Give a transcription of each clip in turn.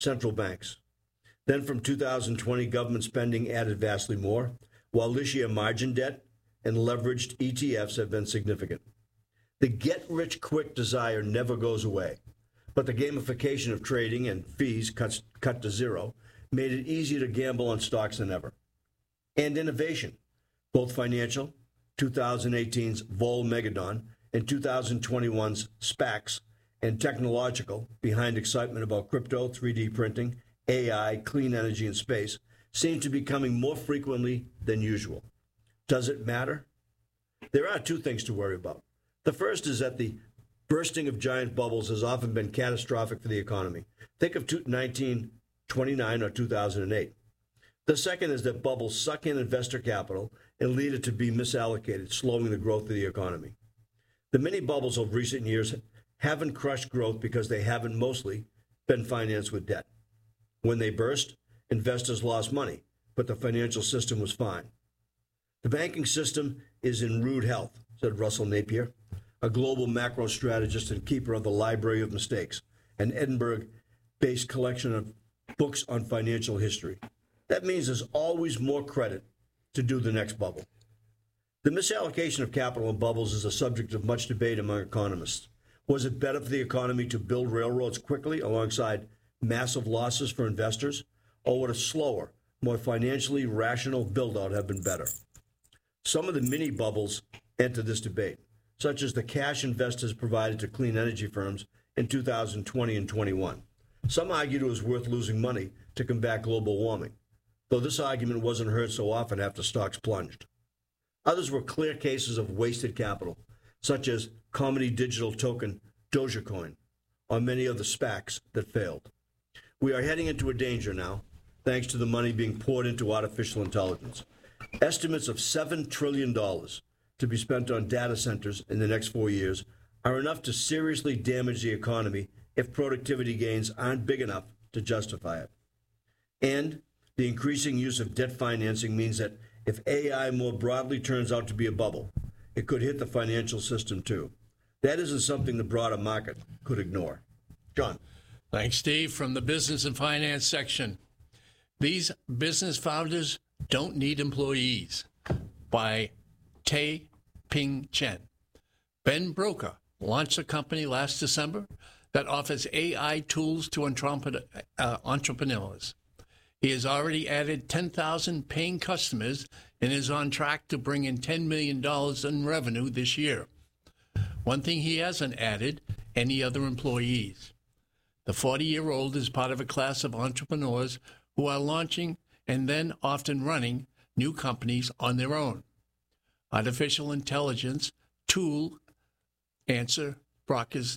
central banks. Then from 2020, government spending added vastly more, while this year margin debt and leveraged ETFs have been significant. The get-rich-quick desire never goes away, but the gamification of trading and fees cut to zero made it easier to gamble on stocks than ever. And innovation, both financial, 2018's Vol Megadon, and 2021's SPACs, and technological, behind excitement about crypto, 3D printing, AI, clean energy, and space, seem to be coming more frequently than usual. Does it matter? There are two things to worry about. The first is that the bursting of giant bubbles has often been catastrophic for the economy. Think of 1929 or 2008. The second is that bubbles suck in investor capital and lead it to be misallocated, slowing the growth of the economy. The mini bubbles of recent years haven't crushed growth because they haven't mostly been financed with debt. When they burst, investors lost money, but the financial system was fine. The banking system is in rude health, said Russell Napier, a global macro strategist and keeper of the Library of Mistakes, an Edinburgh-based collection of books on financial history. That means there's always more credit to do the next bubble. The misallocation of capital in bubbles is a subject of much debate among economists. Was it better for the economy to build railroads quickly alongside massive losses for investors, or would a slower, more financially rational build-out have been better? Some of the mini bubbles enter this debate, such as the cash investors provided to clean energy firms in 2020 and 21. Some argued it was worth losing money to combat global warming, though this argument wasn't heard so often after stocks plunged. Others were clear cases of wasted capital, such as comedy digital token Dogecoin, or many of the SPACs that failed. We are heading into a danger now, thanks to the money being poured into artificial intelligence. Estimates of $7 trillion to be spent on data centers in the next 4 years are enough to seriously damage the economy if productivity gains aren't big enough to justify it. And the increasing use of debt financing means that if AI more broadly turns out to be a bubble, it could hit the financial system too. That isn't something the broader market could ignore. John. Thanks, Steve. From the business and finance section. These business founders don't need employees, by Tae-Ping Chen. Ben Broker launched a company last December that offers AI tools to entrepreneurs. He has already added 10,000 paying customers and is on track to bring in $10 million in revenue this year. One thing he hasn't added, any other employees. The 40-year-old is part of a class of entrepreneurs who are launching and then often running new companies on their own. Artificial intelligent tools answer Broca's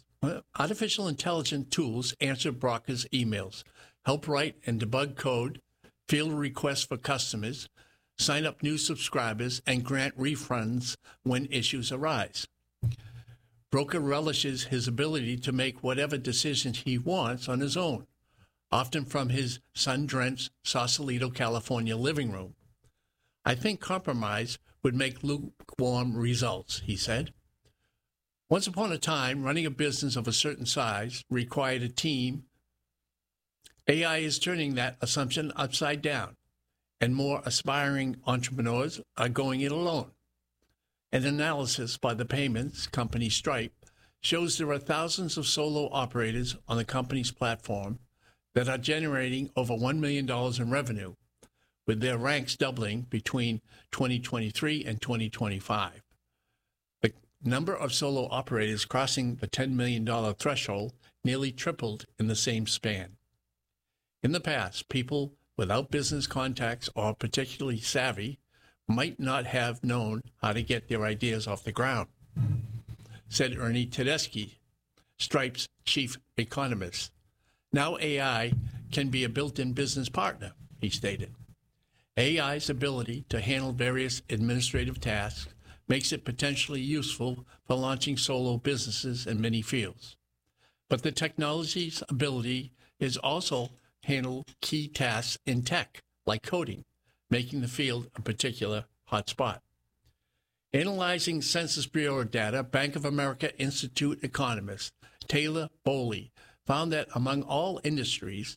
emails, help write and debug code, field requests for customers, sign up new subscribers, and grant refunds when issues arise. Broca relishes his ability to make whatever decisions he wants on his own, often from his sun-drenched Sausalito, California living room. I think compromise would make lukewarm results, he said. Once upon a time, running a business of a certain size required a team. AI is turning that assumption upside down, and more aspiring entrepreneurs are going it alone. An analysis by the payments company Stripe shows there are thousands of solo operators on the company's platform that are generating over $1 million in revenue, with their ranks doubling between 2023 and 2025. The number of solo operators crossing the $10 million threshold nearly tripled in the same span. In the past, people without business contacts or particularly savvy might not have known how to get their ideas off the ground, said Ernie Tedeschi, Stripe's chief economist. Now AI can be a built-in business partner, he stated. AI's ability to handle various administrative tasks makes it potentially useful for launching solo businesses in many fields. But the technology's ability is also handle key tasks in tech, like coding, making the field a particular hotspot. Analyzing Census Bureau data, Bank of America Institute economist Taylor Bowley found that among all industries,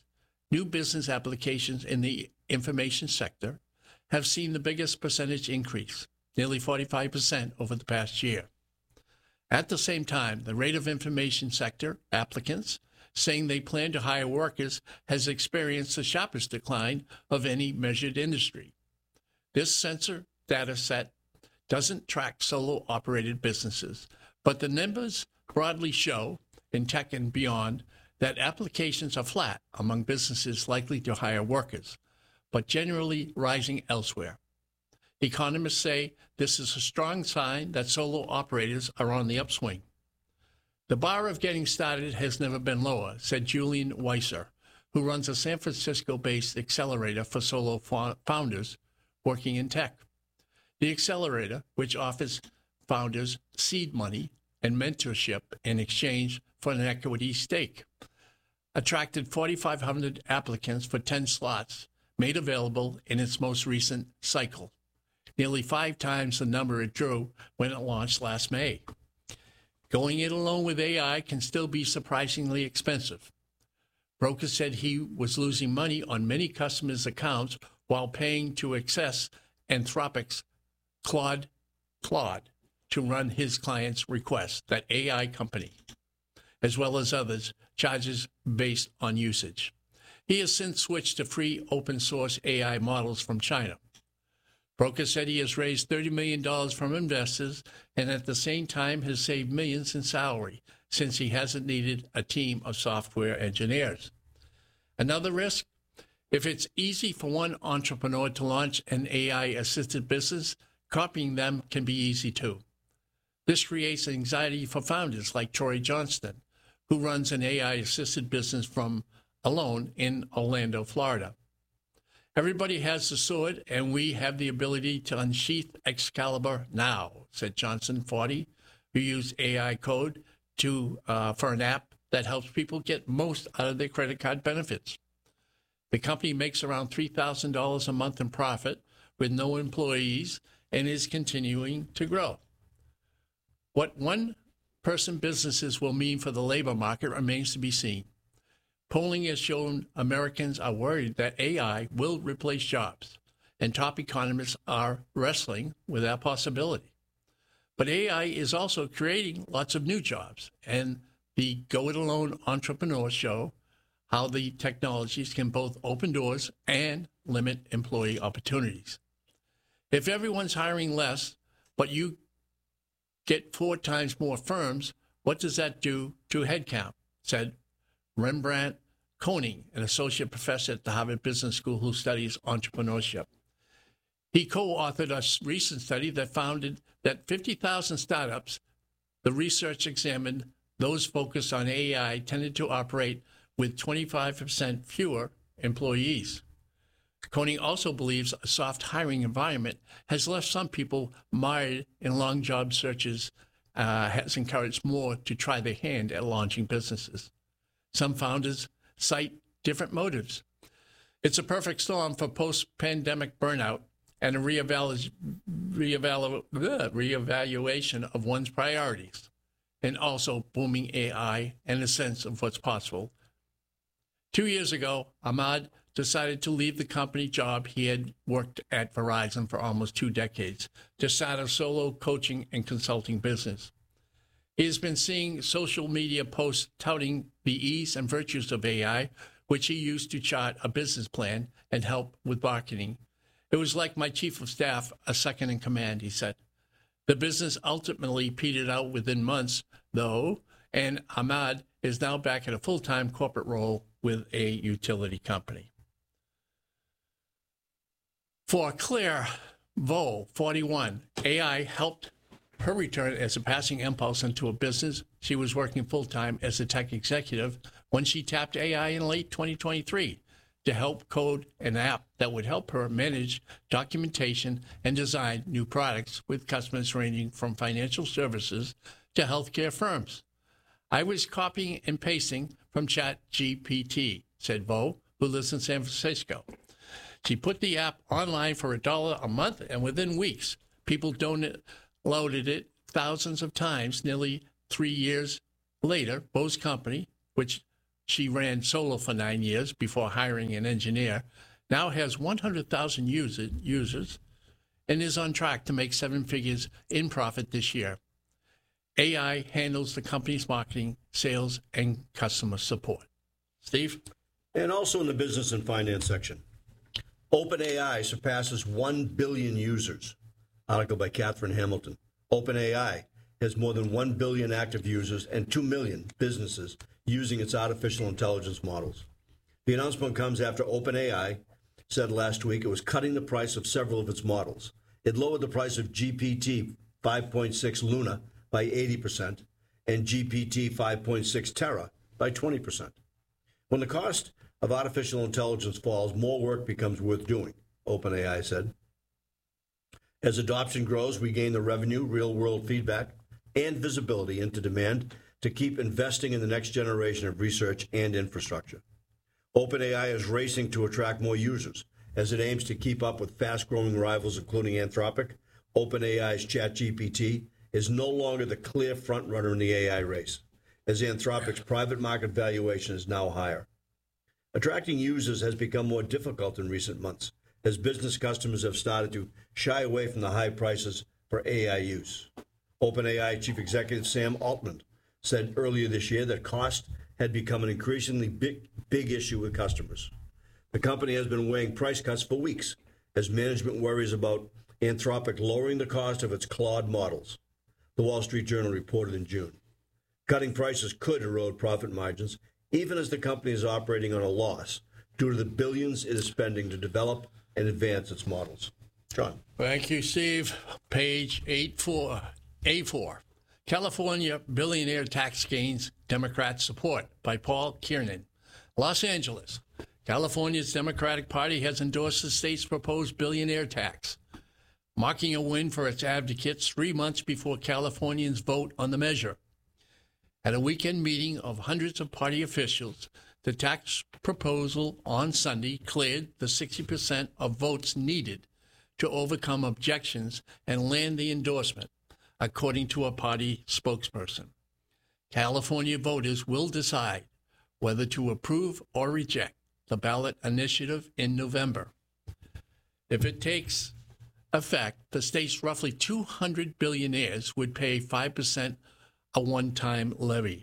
new business applications in the information sector have seen the biggest percentage increase, nearly 45% over the past year. At the same time, the rate of information sector applicants saying they plan to hire workers has experienced the sharpest decline of any measured industry. This sensor data set doesn't track solo-operated businesses, but the numbers broadly show, in tech and beyond, that applications are flat among businesses likely to hire workers, but generally rising elsewhere. Economists say this is a strong sign that solo operators are on the upswing. The bar of getting started has never been lower, said Julian Weiser, who runs a San Francisco-based accelerator for solo founders working in tech. The accelerator, which offers founders seed money and mentorship in exchange for an equity stake, attracted 4,500 applicants for 10 slots made available in its most recent cycle, nearly 5 times the number it drew when it launched last May. Going it alone with AI can still be surprisingly expensive. Broker said he was losing money on many customers' accounts while paying to access Anthropic's Claude to run his clients' requests, that AI company, as well as others, charges based on usage. He has since switched to free open-source AI models from China. Broker said he has raised $30 million from investors and at the same time has saved millions in salary since he hasn't needed a team of software engineers. Another risk? If it's easy for one entrepreneur to launch an AI-assisted business, copying them can be easy too. This creates anxiety for founders like Troy Johnston, who runs an AI-assisted business from alone in Orlando, Florida. Everybody has the sword, and we have the ability to unsheath Excalibur now, said Johnson, 40, who used AI code for an app that helps people get most out of their credit card benefits. The company makes around $3,000 a month in profit with no employees and is continuing to grow. What one-person businesses will mean for the labor market remains to be seen. Polling has shown Americans are worried that AI will replace jobs, and top economists are wrestling with that possibility. But AI is also creating lots of new jobs, and the Go It Alone entrepreneurs show how the technologies can both open doors and limit employee opportunities. If everyone's hiring less, but you get 4 times more firms, what does that do to headcount? Said Rembrandt Koning, an associate professor at the Harvard Business School who studies entrepreneurship. He co-authored a recent study that found that 50,000 startups, the research examined those focused on AI, tended to operate with 25% fewer employees. Koning also believes a soft hiring environment has left some people mired in long job searches, has encouraged more to try their hand at launching businesses. Some founders cite different motives. It's a perfect storm for post-pandemic burnout and a reevaluation of one's priorities, and also booming AI and a sense of what's possible. 2 years ago, Ahmad decided to leave the company job he had worked at Verizon for almost 2 decades to start a solo coaching and consulting business. He has been seeing social media posts touting the ease and virtues of AI, which he used to chart a business plan and help with marketing. It was like my chief of staff, a second in command, he said. The business ultimately petered out within months, though, and Ahmad is now back at a full-time corporate role with a utility company. For Claire Vo, 41, AI helped her return as a passing impulse into a business. She was working full-time as a tech executive when she tapped AI in late 2023 to help code an app that would help her manage documentation and design new products with customers ranging from financial services to healthcare firms. I was copying and pasting from ChatGPT, said Vo, who lives in San Francisco. She put the app online for $1 a month, and within weeks, people downloaded it thousands of times. Nearly 3 years later, Vo's company, which she ran solo for 9 years before hiring an engineer, now has 100,000 users and is on track to make 7 figures in profit this year. AI handles the company's marketing, sales, and customer support. Steve? And also in the business and finance section, OpenAI surpasses 1 billion users. Article by Catherine Hamilton. OpenAI has more than 1 billion active users and 2 million businesses using its artificial intelligence models. The announcement comes after OpenAI said last week it was cutting the price of several of its models. It lowered the price of GPT 5.6 Luna by 80% and GPT 5.6 Terra by 20%. When the cost of artificial intelligence falls, more work becomes worth doing, OpenAI said. As adoption grows, we gain the revenue, real-world feedback, and visibility into demand to keep investing in the next generation of research and infrastructure. OpenAI is racing to attract more users as it aims to keep up with fast-growing rivals, including Anthropic. OpenAI's ChatGPT is no longer the clear front-runner in the AI race, as Anthropic's private market valuation is now higher. Attracting users has become more difficult in recent months, as business customers have started to shy away from the high prices for AI use. OpenAI Chief Executive Sam Altman said earlier this year that cost had become an increasingly big issue with customers. The company has been weighing price cuts for weeks as management worries about Anthropic lowering the cost of its Claude models, the Wall Street Journal reported in June. Cutting prices could erode profit margins, even as the company is operating on a loss due to the billions it is spending to develop and advance its models. John. Thank you, Steve. Page A4. California billionaire tax gains Democrat support by Paul Kiernan. Los Angeles. California's Democratic Party has endorsed the state's proposed billionaire tax, marking a win for its advocates 3 months before Californians vote on the measure. At a weekend meeting of hundreds of party officials, the tax proposal on Sunday cleared the 60% of votes needed to overcome objections and land the endorsement, according to a party spokesperson. California voters will decide whether to approve or reject the ballot initiative in November. If it takes effect, the state's roughly 200 billionaires would pay 5% a one-time levy.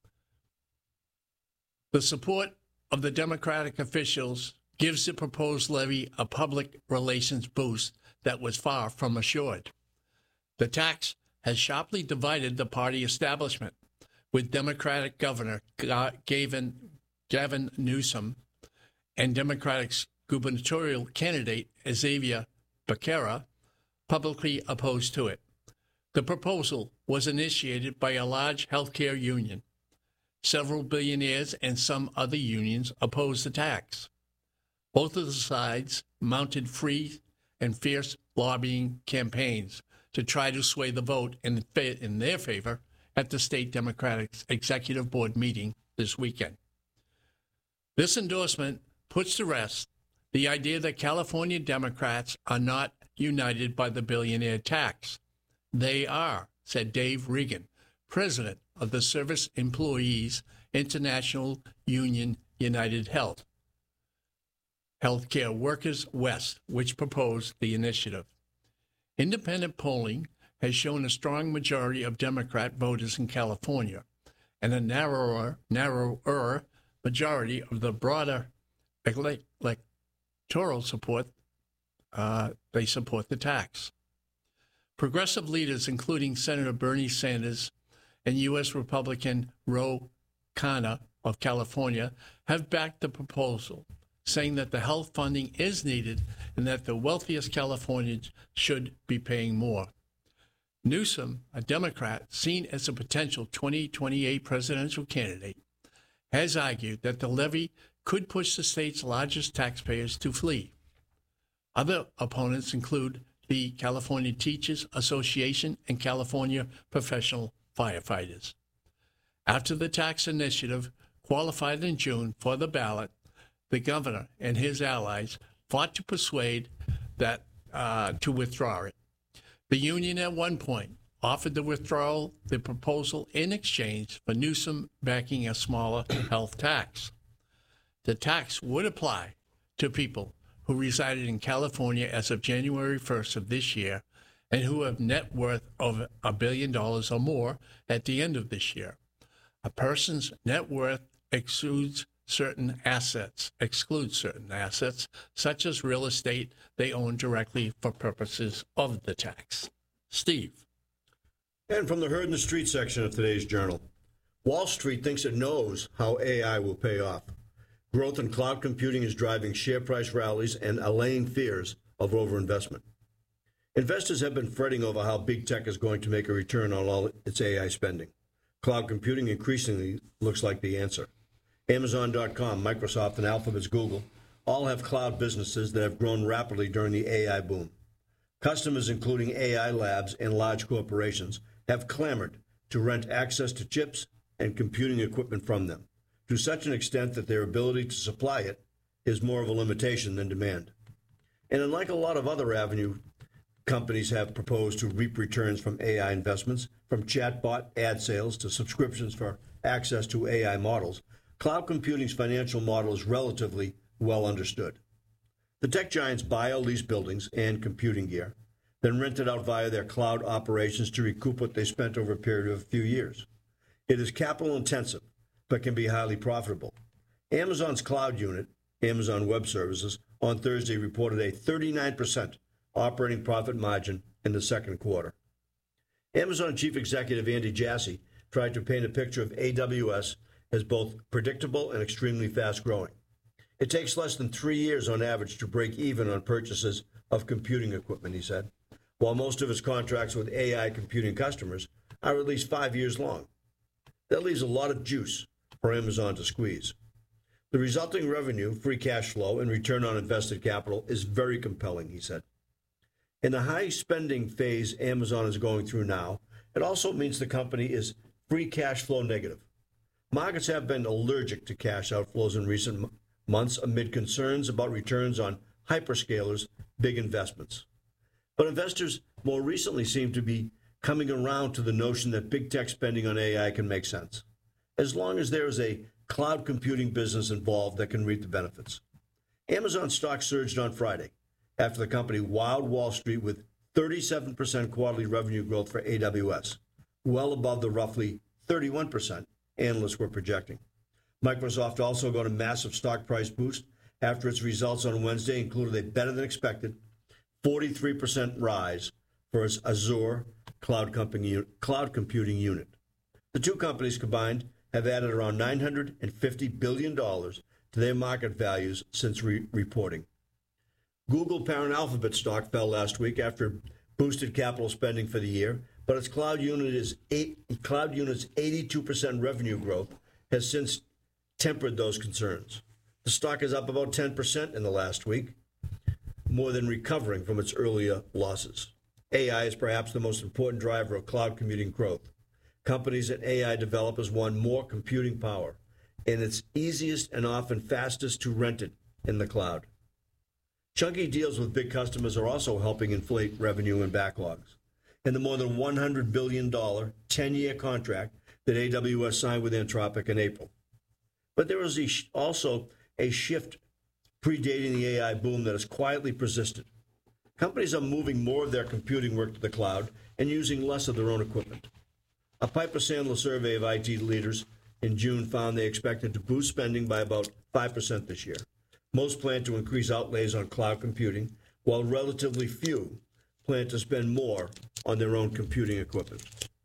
The support of the Democratic officials gives the proposed levy a public relations boost that was far from assured. The tax has sharply divided the party establishment, with Democratic Governor Gavin Newsom and Democratic gubernatorial candidate Xavier Becerra publicly opposed to it. The proposal was initiated by a large healthcare union. Several billionaires and some other unions opposed the tax. Both of the sides mounted free and fierce lobbying campaigns to try to sway the vote in their favor at the state Democratic Executive Board meeting this weekend. This endorsement puts to rest the idea that California Democrats are not united by the billionaire tax. They are, said Dave Regan, president of the Service Employees International Union United Healthcare Workers West, which proposed the initiative. Independent polling has shown a strong majority of Democrat voters in California and a narrower majority of the broader electoral support. They support the tax. Progressive leaders, including Senator Bernie Sanders and U.S. Republican Ro Khanna of California, have backed the proposal, saying that the health funding is needed and that the wealthiest Californians should be paying more. Newsom, a Democrat seen as a potential 2028 presidential candidate, has argued that the levy could push the state's largest taxpayers to flee. Other opponents include the California Teachers Association and California Professional Firefighters. After the tax initiative qualified in June for the ballot, the governor and his allies fought to persuade that to withdraw it. The union at one point offered to withdraw the proposal in exchange for Newsom backing a smaller health tax. The tax would apply to people who resided in California as of January 1st of this year and who have net worth of $1 billion or more at the end of this year. A person's net worth excludes certain assets, such as real estate they own directly for purposes of the tax. Steve. And from the Heard in the Street section of today's Journal, Wall Street thinks it knows how AI will pay off. Growth in cloud computing is driving share price rallies and allaying fears of overinvestment. Investors have been fretting over how big tech is going to make a return on all its AI spending. Cloud computing increasingly looks like the answer. Amazon.com, Microsoft, and Alphabet's Google all have cloud businesses that have grown rapidly during the AI boom. Customers, including AI labs and large corporations, have clamored to rent access to chips and computing equipment from them, to such an extent that their ability to supply it is more of a limitation than demand. And unlike a lot of other avenue companies have proposed to reap returns from AI investments, from chatbot ad sales to subscriptions for access to AI models, cloud computing's financial model is relatively well understood. The tech giants buy or lease buildings and computing gear, then rent it out via their cloud operations to recoup what they spent over a period of a few years. It is capital intensive, but can be highly profitable. Amazon's cloud unit, Amazon Web Services, on Thursday reported a 39% operating profit margin in the second quarter. Amazon Chief Executive Andy Jassy tried to paint a picture of AWS as both predictable and extremely fast-growing. It takes less than 3 years on average to break even on purchases of computing equipment, he said, while most of his contracts with AI computing customers are at least 5 years long. That leaves a lot of juice for Amazon to squeeze. The resulting revenue, free cash flow, and return on invested capital is very compelling, he said. In the high spending phase Amazon is going through now, it also means the company is free cash flow negative. Markets have been allergic to cash outflows in recent months amid concerns about returns on hyperscalers' big investments. But investors more recently seem to be coming around to the notion that big tech spending on AI can make sense, as long as there is a cloud computing business involved that can reap the benefits. Amazon stock surged on Friday after the company wowed Wall Street with 37% quarterly revenue growth for AWS, well above the roughly 31% analysts were projecting. Microsoft also got a massive stock price boost after its results on Wednesday included a better-than-expected 43% rise for its Azure cloud computing unit. The two companies combined have added around $950 billion to their market values since reporting. Google parent Alphabet stock fell last week after boosted capital spending for the year, but its cloud unit's 82% revenue growth has since tempered those concerns. The stock is up about 10% in the last week, more than recovering from its earlier losses. AI is perhaps the most important driver of cloud computing growth. Companies and AI developers want more computing power, and it's easiest and often fastest to rent it in the cloud. Chunky deals with big customers are also helping inflate revenue and backlogs. And the more than $100 billion 10-year contract that AWS signed with Anthropic in April. But there is also a shift predating the AI boom that has quietly persisted. Companies are moving more of their computing work to the cloud and using less of their own equipment. A Piper Sandler survey of IT leaders in June found they expected to boost spending by about 5% this year. Most plan to increase outlays on cloud computing, while relatively few plan to spend more on their own computing equipment.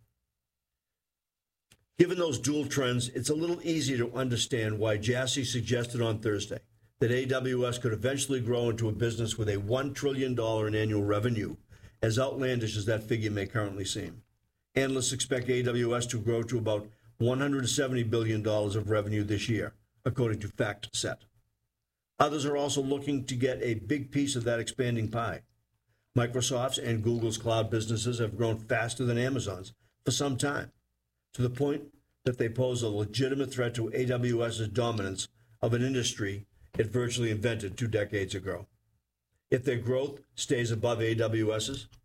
Given those dual trends, it's a little easier to understand why Jassy suggested on Thursday that AWS could eventually grow into a business with a $1 trillion in annual revenue, as outlandish as that figure may currently seem. Analysts expect AWS to grow to about $170 billion of revenue this year, according to FactSet. Others are also looking to get a big piece of that expanding pie. Microsoft's and Google's cloud businesses have grown faster than Amazon's for some time, to the point that they pose a legitimate threat to AWS's dominance of an industry it virtually invented 2 decades ago. If their growth stays above AWS's,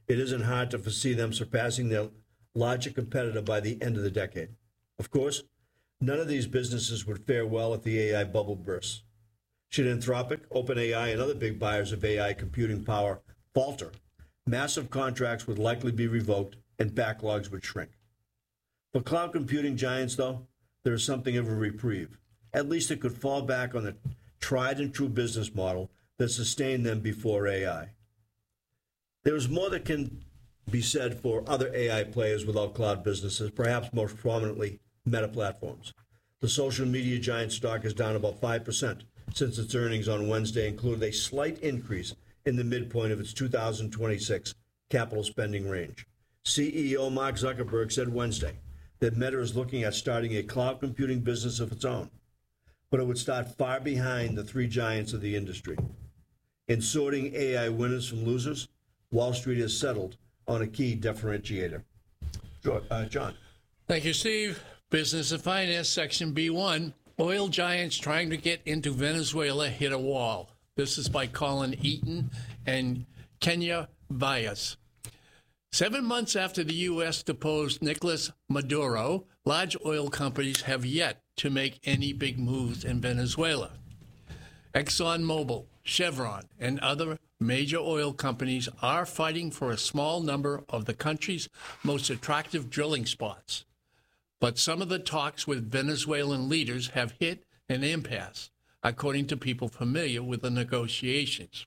it isn't hard to foresee them surpassing their larger competitor by the end of the decade. Of course, none of these businesses would fare well if the AI bubble bursts. Should Anthropic, OpenAI, and other big buyers of AI computing power falter, massive contracts would likely be revoked and backlogs would shrink. For cloud computing giants, though, there is something of a reprieve. At least it could fall back on the tried and true business model that sustained them before AI. There is more that can be said for other AI players without cloud businesses, perhaps most prominently Meta Platforms. The social media giant stock is down about 5% since its earnings on Wednesday included a slight increase in the midpoint of its 2026 capital spending range. CEO Mark Zuckerberg said Wednesday that Meta is looking at starting a cloud computing business of its own, but it would start far behind the three giants of the industry. In sorting AI winners from losers, Wall Street has settled on a key differentiator. John. Thank you, Steve. Business and Finance, Section B1. Oil giants trying to get into Venezuela hit a wall. This is by Colin Eaton and Kenya Vyas. 7 months after the U.S. deposed Nicolas Maduro, large oil companies have yet to make any big moves in Venezuela. ExxonMobil, Chevron, and other major oil companies are fighting for a small number of the country's most attractive drilling spots. But some of the talks with Venezuelan leaders have hit an impasse, according to people familiar with the negotiations.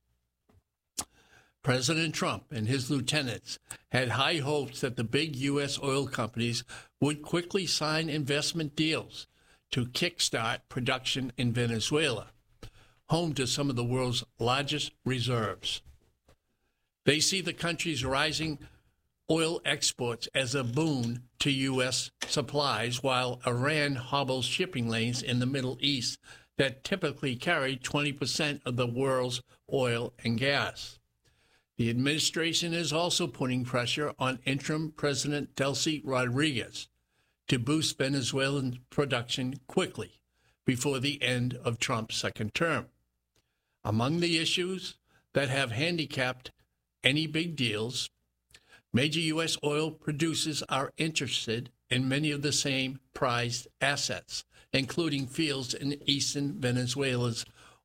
President Trump and his lieutenants had high hopes that the big U.S. oil companies would quickly sign investment deals to kickstart production in Venezuela, home to some of the world's largest reserves. They see the country's rising oil exports as a boon to U.S. supplies, while Iran hobbles shipping lanes in the Middle East that typically carry 20% of the world's oil and gas. The administration is also putting pressure on interim President Delcy Rodriguez to boost Venezuelan production quickly before the end of Trump's second term. Among the issues that have handicapped any big deals, major U.S. oil producers are interested in many of the same prized assets, including fields in eastern Venezuela's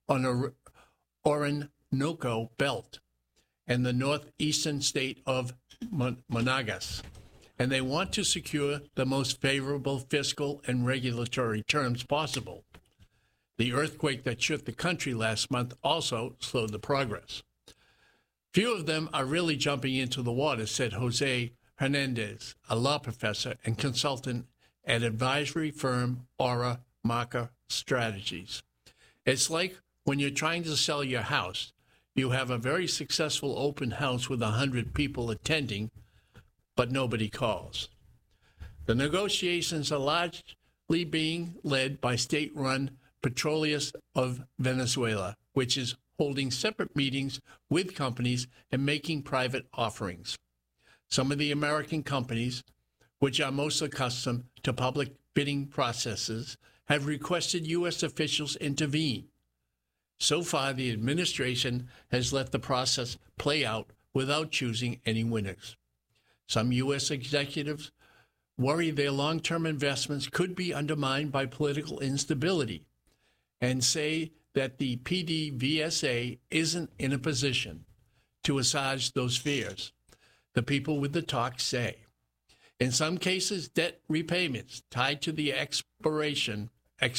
Orinoco Belt and the northeastern state of Monagas, and they want to secure the most favorable fiscal and regulatory terms possible. The earthquake that shook the country last month also slowed the progress. Few of them are really jumping into the water, said Jose Hernandez, a law professor and consultant at advisory firm Aura Marca Strategies. It's like when you're trying to sell your house. You have a very successful open house with 100 people attending, but nobody calls. The negotiations are largely being led by state-run Petroleos of Venezuela, which is holding separate meetings with companies and making private offerings. Some of the American companies, which are most accustomed to public bidding processes, have requested U.S. officials intervene. So far, the administration has let the process play out without choosing any winners. Some U.S. executives worry their long-term investments could be undermined by political instability and say that the PDVSA isn't in a position to assuage those fears, the people with the talk say. In some cases, debt repayments tied to the expropriation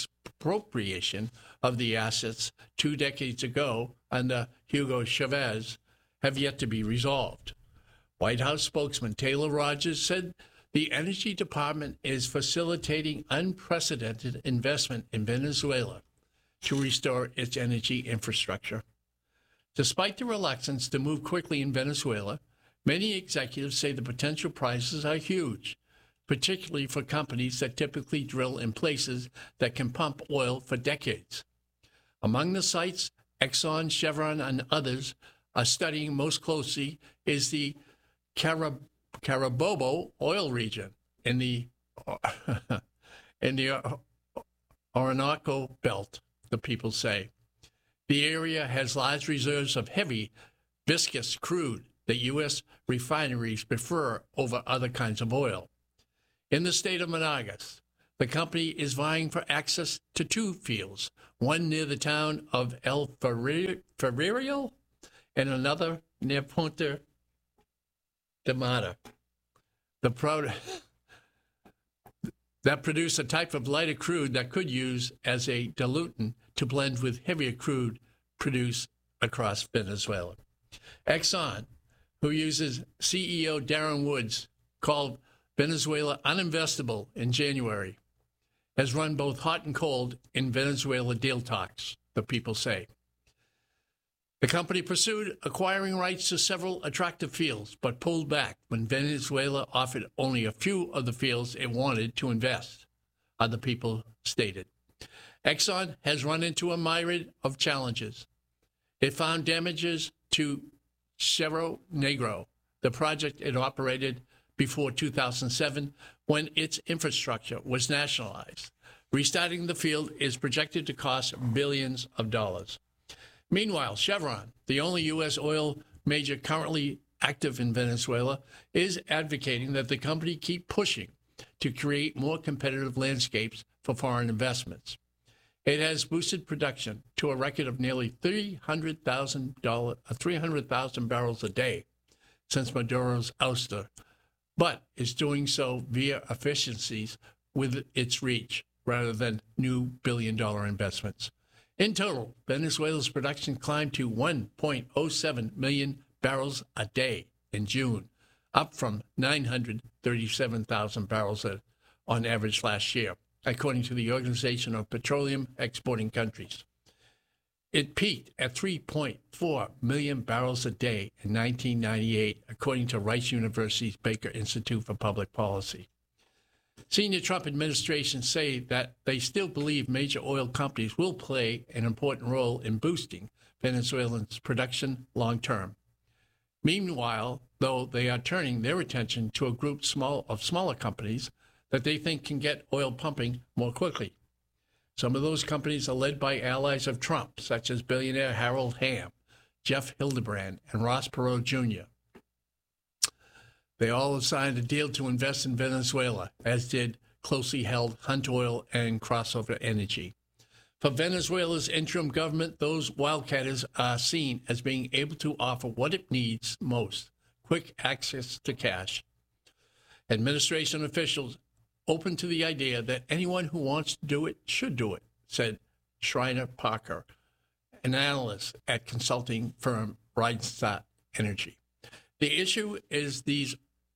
of the assets 2 decades ago under Hugo Chavez have yet to be resolved. White House spokesman Taylor Rogers said the Energy Department is facilitating unprecedented investment in Venezuela to restore its energy infrastructure. Despite the reluctance to move quickly in Venezuela, many executives say the potential prizes are huge, particularly for companies that typically drill in places that can pump oil for decades. Among the sites Exxon, Chevron, and others are studying most closely is the Carabobo oil region in the Orinoco Belt, the people say. The area has large reserves of heavy, viscous crude that U.S. refineries prefer over other kinds of oil. In the state of Monagas, the company is vying for access to two fields, one near the town of El Ferrerio and another near Ponte de Mata. That produce a type of lighter crude that could use as a diluent to blend with heavier crude produced across Venezuela. Exxon, who uses CEO Darren Woods, called Venezuela uninvestable in January, has run both hot and cold in Venezuela deal talks, the people say. The company pursued acquiring rights to several attractive fields, but pulled back when Venezuela offered only a few of the fields it wanted to invest, other people stated. Exxon has run into a myriad of challenges. It found damages to Cerro Negro, the project it operated before 2007 when its infrastructure was nationalized. Restarting the field is projected to cost billions of dollars. Meanwhile, Chevron, the only U.S. oil major currently active in Venezuela, is advocating that the company keep pushing to create more competitive landscapes for foreign investments. It has boosted production to a record of nearly 300,000 barrels a day since Maduro's ouster, but is doing so via efficiencies with its reach rather than new billion-dollar investments. In total, Venezuela's production climbed to 1.07 million barrels a day in June, up from 937,000 barrels on average last year, according to the Organization of Petroleum Exporting Countries. It peaked at 3.4 million barrels a day in 1998, according to Rice University's Baker Institute for Public Policy. Senior Trump administrations say that they still believe major oil companies will play an important role in boosting Venezuelans' production long term. Meanwhile, though, they are turning their attention to a group of smaller companies that they think can get oil pumping more quickly. Some of those companies are led by allies of Trump, such as billionaire Harold Hamm, Jeff Hildebrand, and Ross Perot Jr. They all have signed a deal to invest in Venezuela, as did closely held Hunt Oil and Crossover Energy. For Venezuela's interim government, those wildcatters are seen as being able to offer what it needs most, quick access to cash. Administration officials open to the idea that anyone who wants to do it should do it, said Shriner Parker, an analyst at consulting firm Rystad Energy. The issue is the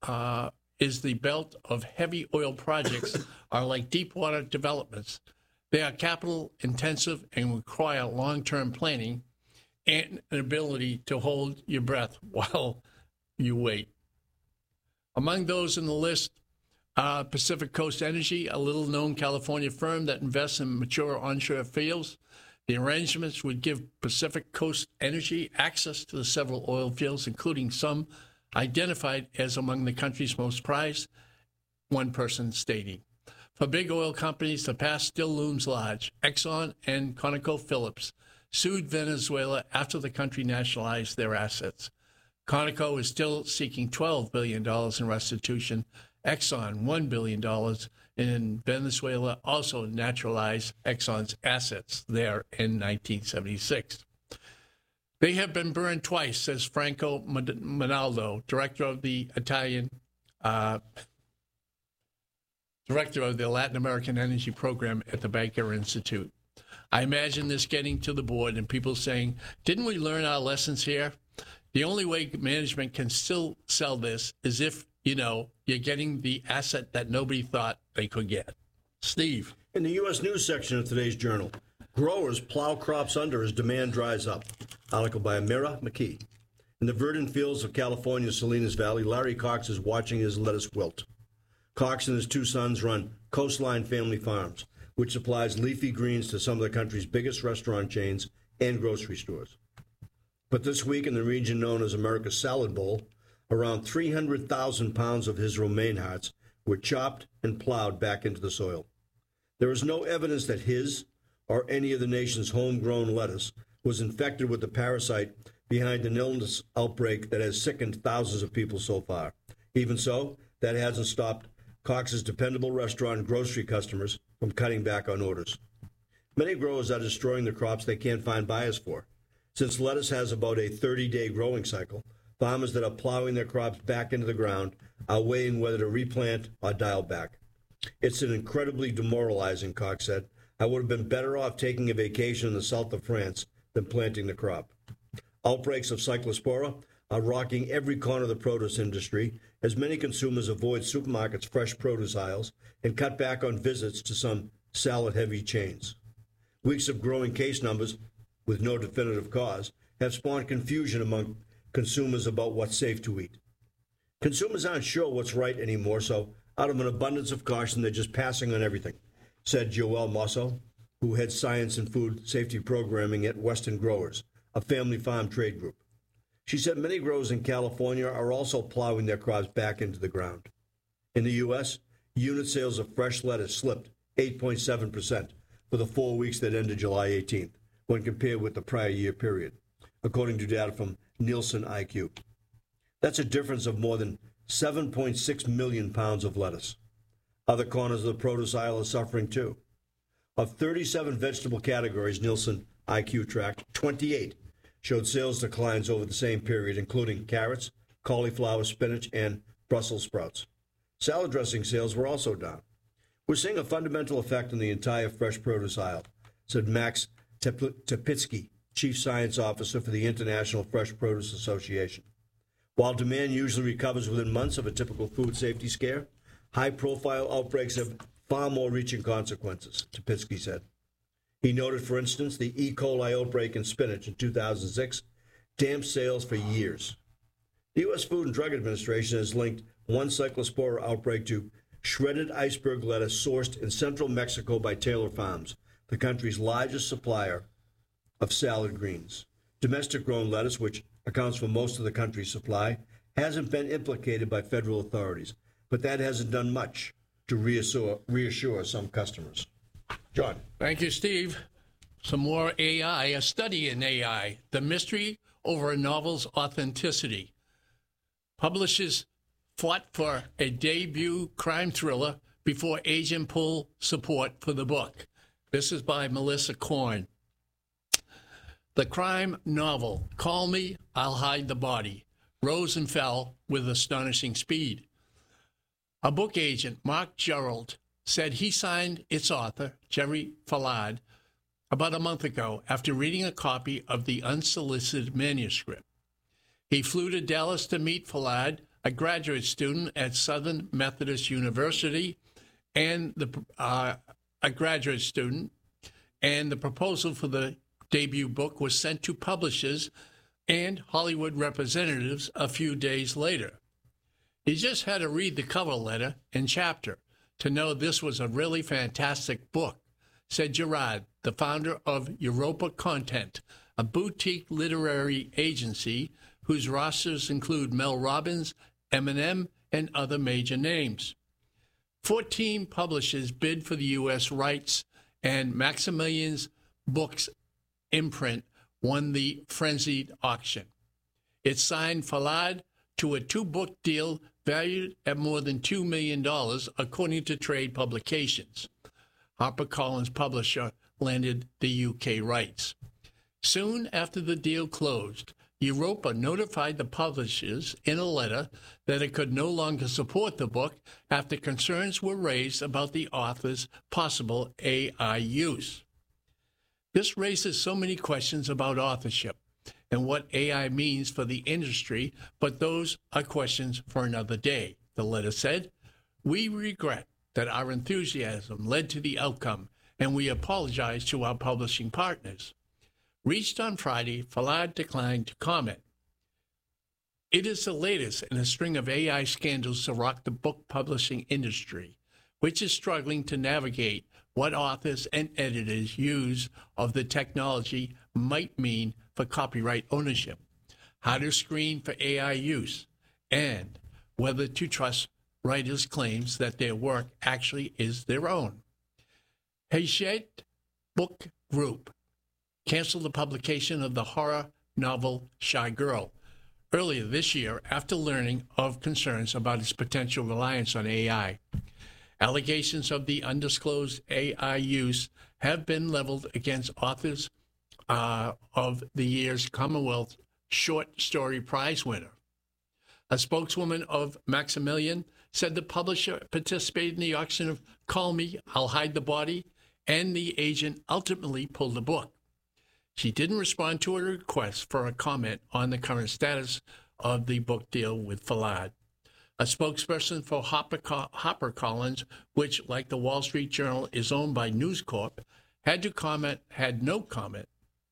belt of heavy oil projects are like deep water developments. They are capital intensive and require long-term planning and an ability to hold your breath while you wait. Among those in the list, Pacific Coast Energy, a little-known California firm that invests in mature onshore fields. The arrangements would give Pacific Coast Energy access to the several oil fields, including some identified as among the country's most prized, one person stating. For big oil companies, the past still looms large. Exxon and ConocoPhillips sued Venezuela after the country nationalized their assets. Conoco is still seeking $12 billion in restitution. Exxon, $1 billion in Venezuela, also naturalized Exxon's assets there in 1976. They have been burned twice, says Franco Monaldo, director of the Latin American Energy Program at the Baker Institute. I imagine this getting to the board and people saying, didn't we learn our lessons here? The only way management can still sell this is if, you're getting the asset that nobody thought they could get. Steve. In the U.S. News section of today's Journal, growers plow crops under as demand dries up. Article by Amira McKee. In the verdant fields of California's Salinas Valley, Larry Cox is watching his lettuce wilt. Cox and his two sons run Coastline Family Farms, which supplies leafy greens to some of the country's biggest restaurant chains and grocery stores. But this week in the region known as America's Salad Bowl, around 300,000 pounds of his romaine hearts were chopped and plowed back into the soil. There is no evidence that his or any of the nation's homegrown lettuce was infected with the parasite behind an illness outbreak that has sickened thousands of people so far. Even so, that hasn't stopped Cox's dependable restaurant and grocery customers from cutting back on orders. Many growers are destroying the crops they can't find buyers for. Since lettuce has about a 30-day growing cycle, farmers that are plowing their crops back into the ground are weighing whether to replant or dial back. It's an incredibly demoralizing, Cox said. I would have been better off taking a vacation in the south of France than planting the crop. Outbreaks of Cyclospora are rocking every corner of the produce industry as many consumers avoid supermarkets' fresh produce aisles and cut back on visits to some salad-heavy chains. Weeks of growing case numbers, with no definitive cause, have spawned confusion among consumers about what's safe to eat. Consumers aren't sure what's right anymore, so out of an abundance of caution, they're just passing on everything, said Joelle Mosso, who heads science and food safety programming at Western Growers, a family farm trade group. She said many growers in California are also plowing their crops back into the ground. In the U.S., unit sales of fresh lettuce slipped 8.7% for the 4 weeks that ended July 18th, when compared with the prior year period, according to data from Nielsen IQ. That's a difference of more than 7.6 million pounds of lettuce. Other corners of the produce aisle are suffering too. Of 37 vegetable categories Nielsen IQ tracked, 28 showed sales declines over the same period, including carrots, cauliflower, spinach, and Brussels sprouts. Salad dressing sales were also down. We're seeing a fundamental effect on the entire fresh produce aisle, said Max Tepitsky, Chief Science Officer for the International Fresh Produce Association. While demand usually recovers within months of a typical food safety scare, high-profile outbreaks have far more reaching consequences, Tepitsky said. He noted, for instance, the E. coli outbreak in spinach in 2006 damped sales for years. The U.S. Food and Drug Administration has linked one Cyclospora outbreak to shredded iceberg lettuce sourced in central Mexico by Taylor Farms, the country's largest supplier of salad greens. Domestic-grown lettuce, which accounts for most of the country's supply, hasn't been implicated by federal authorities, but that hasn't done much to reassure some customers. John. Thank you, Steve. Some more AI, a study in AI, the mystery over a novel's authenticity. Publishers fought for a debut crime thriller before agent pull support for the book. This is by Melissa Korn. The crime novel, Call Me, I'll Hide the Body, rose and fell with astonishing speed. A book agent, Mark Gerald, said he signed its author, Jerry Fallad, about a month ago after reading a copy of the unsolicited manuscript. He flew to Dallas to meet Fallad, a graduate student at Southern Methodist University, and the proposal for the debut book was sent to publishers and Hollywood representatives a few days later. He just had to read the cover letter and chapter to know this was a really fantastic book, said Gerard, the founder of Europa Content, a boutique literary agency whose rosters include Mel Robbins, Eminem, and other major names. 14 publishers bid for the U.S. rights, and Maximilian's Books imprint won the frenzied auction. It signed Fallad to a 2-book deal valued at more than $2 million, according to trade publications. HarperCollins publisher landed the UK rights. Soon after the deal closed, Europa notified the publishers in a letter that it could no longer support the book after concerns were raised about the author's possible AI use. This raises so many questions about authorship and what AI means for the industry, but those are questions for another day. The letter said, "We regret that our enthusiasm led to the outcome, and we apologize to our publishing partners." Reached on Friday, Fallad declined to comment. It is the latest in a string of AI scandals to rock the book publishing industry, which is struggling to navigate what authors and editors' use of the technology might mean for copyright ownership, how to screen for AI use, and whether to trust writers' claims that their work actually is their own. Hachette Book Group canceled the publication of the horror novel Shy Girl earlier this year after learning of concerns about its potential reliance on AI. Allegations of the undisclosed AI use have been leveled against authors of the year's Commonwealth Short Story Prize winner. A spokeswoman of Maximilian said the publisher participated in the auction of Call Me, I'll Hide the Body, and the agent ultimately pulled the book. She didn't respond to a request for a comment on the current status of the book deal with Fallad. A spokesperson for HarperCollins, which, like the Wall Street Journal, is owned by News Corp, had no comment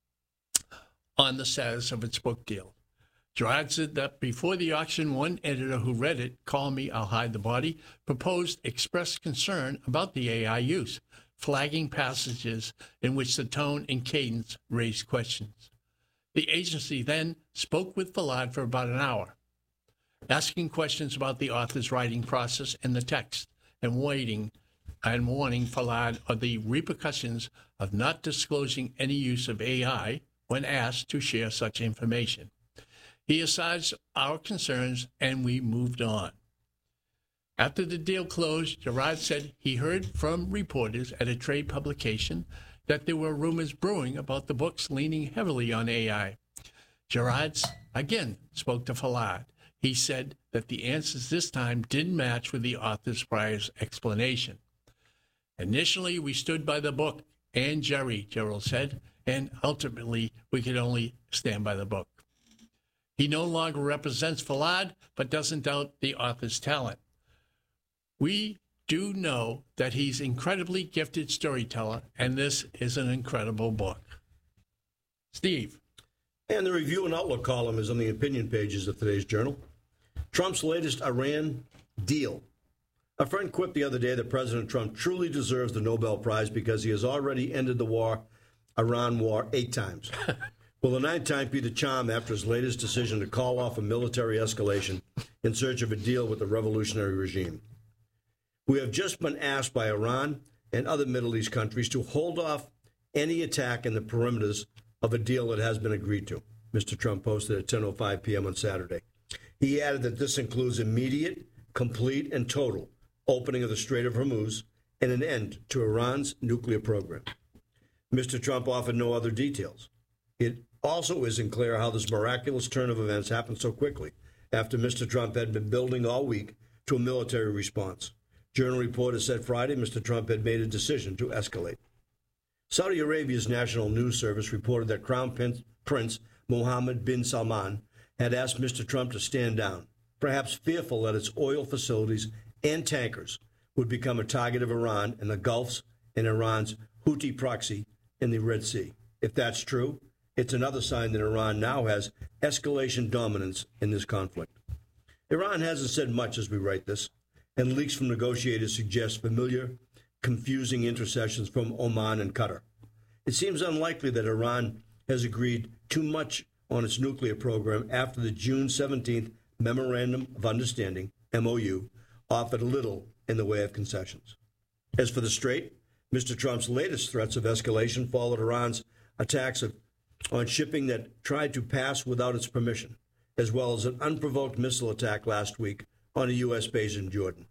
on the status of its book deal. Gerard said that before the auction, one editor who read it, Call Me, I'll Hide the Body, expressed concern about the AI use, flagging passages in which the tone and cadence raised questions. The agency then spoke with Fallad for about an hour, asking questions about the author's writing process and the text, and warning Fallad of the repercussions of not disclosing any use of AI when asked to share such information. He assuaged our concerns, and we moved on. After the deal closed, Gerard said he heard from reporters at a trade publication that there were rumors brewing about the books leaning heavily on AI. Gerard again spoke to Fallad. He said that the answers this time didn't match with the author's prior explanation. Initially, we stood by the book and Jerry, Gerald said, and ultimately we could only stand by the book. He no longer represents Fallad, but doesn't doubt the author's talent. We do know that he's an incredibly gifted storyteller, and this is an incredible book. Steve. And the review and outlook column is on the opinion pages of today's Journal. Trump's latest Iran deal. A friend quipped the other day that President Trump truly deserves the Nobel Prize because he has already ended the Iran war 8 times. Will the 9th time be the charm after his latest decision to call off a military escalation in search of a deal with the revolutionary regime? We have just been asked by Iran and other Middle East countries to hold off any attack in the perimeters of a deal that has been agreed to, Mr. Trump posted at 10:05 p.m. on Saturday. He added that this includes immediate, complete, and total opening of the Strait of Hormuz and an end to Iran's nuclear program. Mr. Trump offered no other details. It also isn't clear how this miraculous turn of events happened so quickly after Mr. Trump had been building all week to a military response. Journal reporters said Friday Mr. Trump had made a decision to escalate. Saudi Arabia's national news service reported that Crown Prince Mohammed bin Salman had asked Mr. Trump to stand down, perhaps fearful that its oil facilities and tankers would become a target of Iran in the Gulfs and Iran's Houthi proxy in the Red Sea. If that's true, it's another sign that Iran now has escalation dominance in this conflict. Iran hasn't said much as we write this, and leaks from negotiators suggest familiar, confusing intercessions from Oman and Qatar. It seems unlikely that Iran has agreed too much on its nuclear program after the June 17th Memorandum of Understanding, MOU, offered little in the way of concessions. As for the Strait, Mr. Trump's latest threats of escalation followed Iran's attacks on shipping that tried to pass without its permission, as well as an unprovoked missile attack last week on a U.S. base in Jordan.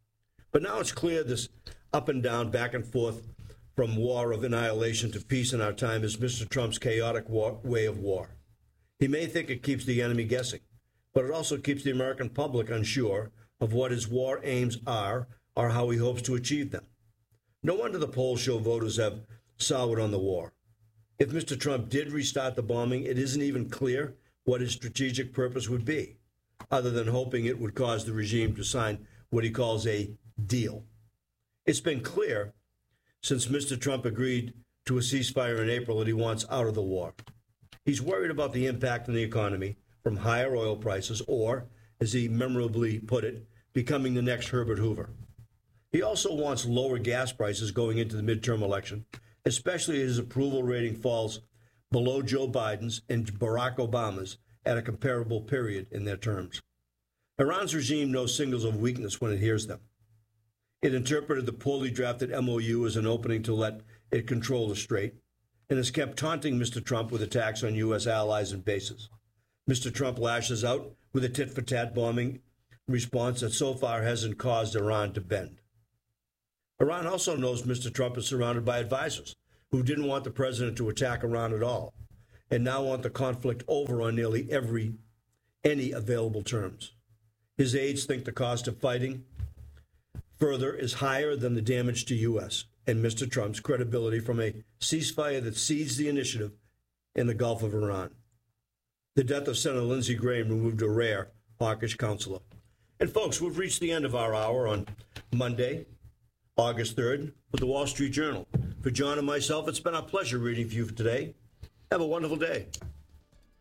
But now it's clear this up and down, back and forth from war of annihilation to peace in our time is Mr. Trump's chaotic way of war. He may think it keeps the enemy guessing, but it also keeps the American public unsure of what his war aims are or how he hopes to achieve them. No wonder the polls show voters have soured on the war. If Mr. Trump did restart the bombing, it isn't even clear what his strategic purpose would be, other than hoping it would cause the regime to sign what he calls a deal. It's been clear since Mr. Trump agreed to a ceasefire in April that he wants out of the war. He's worried about the impact on the economy from higher oil prices or, as he memorably put it, becoming the next Herbert Hoover. He also wants lower gas prices going into the midterm election, especially as his approval rating falls below Joe Biden's and Barack Obama's at a comparable period in their terms. Iran's regime knows signals of weakness when it hears them. It interpreted the poorly drafted MOU as an opening to let it control the Strait. and has kept taunting Mr. Trump with attacks on U.S. allies and bases. Mr. Trump lashes out with a tit-for-tat bombing response that so far hasn't caused Iran to bend. Iran also knows Mr. Trump is surrounded by advisors who didn't want the president to attack Iran at all and now want the conflict over on nearly any available terms. His aides think the cost of fighting further is higher than the damage to U.S. and Mr. Trump's credibility from a ceasefire that seized the initiative in the Gulf of Iran. The death of Senator Lindsey Graham removed a rare, hawkish counselor. And folks, we've reached the end of our hour on Monday, August 3rd, with the Wall Street Journal. For John and myself, it's been our pleasure reading for you today. Have a wonderful day.